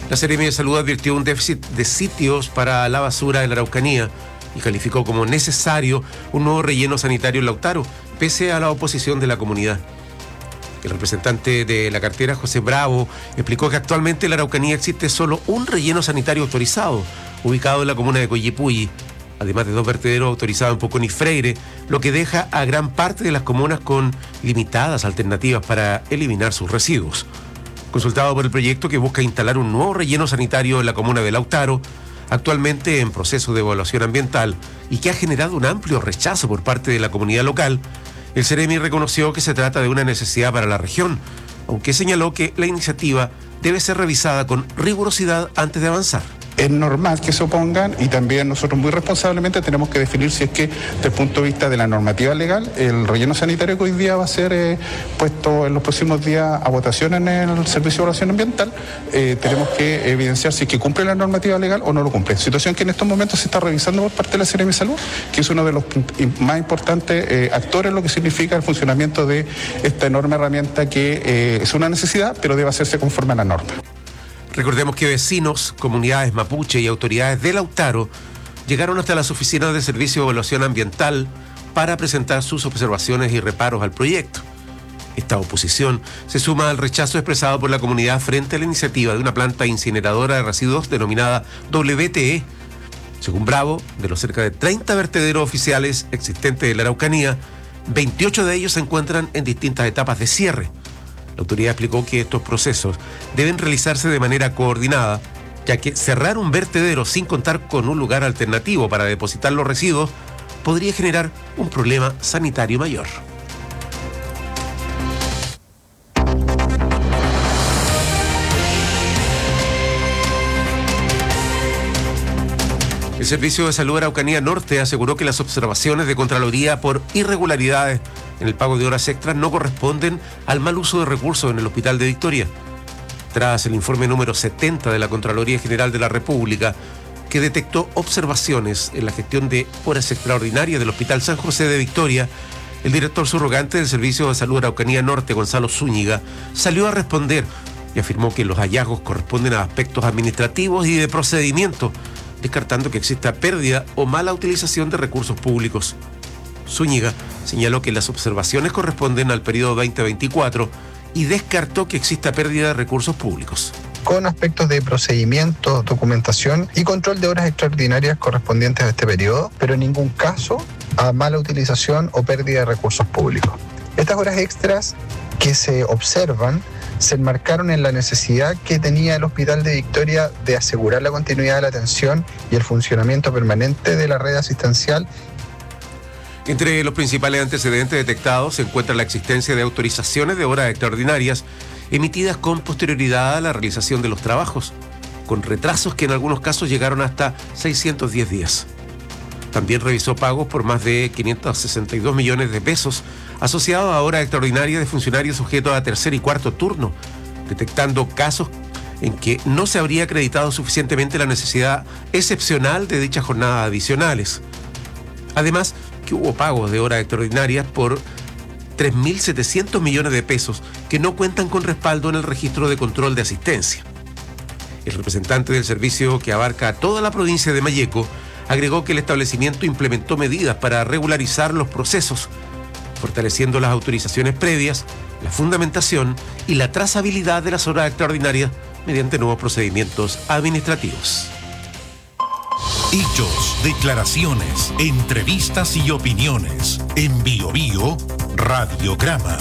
La Seremi de Salud advirtió un déficit de sitios para la basura en la Araucanía y calificó como necesario un nuevo relleno sanitario en Lautaro, pese a la oposición de la comunidad. El representante de la cartera, José Bravo, explicó que actualmente en la Araucanía existe solo un relleno sanitario autorizado, ubicado en la comuna de Coyipulli, además de 2 vertederos autorizados en Pucón y Freire, lo que deja a gran parte de las comunas con limitadas alternativas para eliminar sus residuos. Consultado por el proyecto que busca instalar un nuevo relleno sanitario en la comuna de Lautaro, actualmente en proceso de evaluación ambiental y que ha generado un amplio rechazo por parte de la comunidad local, el Seremi reconoció que se trata de una necesidad para la región, aunque señaló que la iniciativa debe ser revisada con rigurosidad antes de avanzar. Es normal que se opongan y también nosotros muy responsablemente tenemos que definir si es que desde el punto de vista de la normativa legal el relleno sanitario que hoy día va a ser puesto en los próximos días a votación en el Servicio de Evaluación Ambiental, tenemos que evidenciar si es que cumple la normativa legal o no lo cumple. Situación que en estos momentos se está revisando por parte de la Seremi de Salud, que es uno de los más importantes actores en lo que significa el funcionamiento de esta enorme herramienta que es una necesidad, pero debe hacerse conforme a la norma. Recordemos que vecinos, comunidades mapuche y autoridades de Lautaro llegaron hasta las oficinas del Servicio de Evaluación Ambiental para presentar sus observaciones y reparos al proyecto. Esta oposición se suma al rechazo expresado por la comunidad frente a la iniciativa de una planta incineradora de residuos denominada WTE. Según Bravo, de los cerca de 30 vertederos oficiales existentes en la Araucanía, 28 de ellos se encuentran en distintas etapas de cierre. La autoridad explicó que estos procesos deben realizarse de manera coordinada, ya que cerrar un vertedero sin contar con un lugar alternativo para depositar los residuos podría generar un problema sanitario mayor. El Servicio de Salud Araucanía Norte aseguró que las observaciones de Contraloría por irregularidades en el pago de horas extras no corresponden al mal uso de recursos en el Hospital de Victoria. Tras el informe número 70 de la Contraloría General de la República, que detectó observaciones en la gestión de horas extraordinarias del Hospital San José de Victoria, el director subrogante del Servicio de Salud Araucanía Norte, Gonzalo Zúñiga, salió a responder y afirmó que los hallazgos corresponden a aspectos administrativos y de procedimiento, descartando que exista pérdida o mala utilización de recursos públicos. Zúñiga señaló que las observaciones corresponden al periodo 2024 y descartó que exista pérdida de recursos públicos. Con aspectos de procedimiento, documentación y control de horas extraordinarias correspondientes a este periodo, pero en ningún caso a mala utilización o pérdida de recursos públicos. Estas horas extras que se observan se enmarcaron en la necesidad que tenía el Hospital de Victoria de asegurar la continuidad de la atención y el funcionamiento permanente de la red asistencial. Entre los principales antecedentes detectados se encuentra la existencia de autorizaciones de horas extraordinarias emitidas con posterioridad a la realización de los trabajos, con retrasos que en algunos casos llegaron hasta 610 días. También revisó pagos por más de 562 millones de pesos asociados a horas extraordinarias de funcionarios sujetos a tercer y cuarto turno, detectando casos en que no se habría acreditado suficientemente la necesidad excepcional de dichas jornadas adicionales. Además, que hubo pagos de horas extraordinarias por 3.700 millones de pesos que no cuentan con respaldo en el registro de control de asistencia. El representante del servicio, que abarca toda la provincia de Malleco, agregó que el establecimiento implementó medidas para regularizar los procesos, fortaleciendo las autorizaciones previas, la fundamentación y la trazabilidad de las horas extraordinarias mediante nuevos procedimientos administrativos. Hechos, declaraciones, entrevistas y opiniones. En Bio Bio, Radiograma.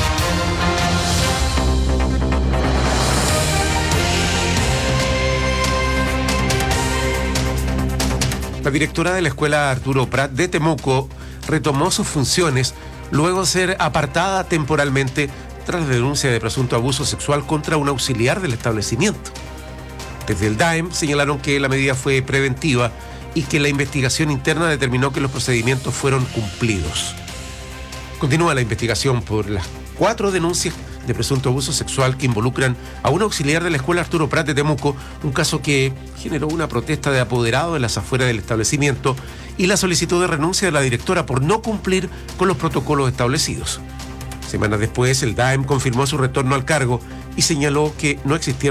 La directora de la Escuela Arturo Prat de Temuco retomó sus funciones luego de ser apartada temporalmente tras la denuncia de presunto abuso sexual contra un auxiliar del establecimiento. Desde el DAEM señalaron que la medida fue preventiva y que la investigación interna determinó que los procedimientos fueron cumplidos. Continúa la investigación por las 4 denuncias de presunto abuso sexual que involucran a un auxiliar de la Escuela Arturo Prat de Temuco, un caso que generó una protesta de apoderados en las afueras del establecimiento y la solicitud de renuncia de la directora por no cumplir con los protocolos establecidos. Semanas después, el DAEM confirmó su retorno al cargo y señaló que no existieron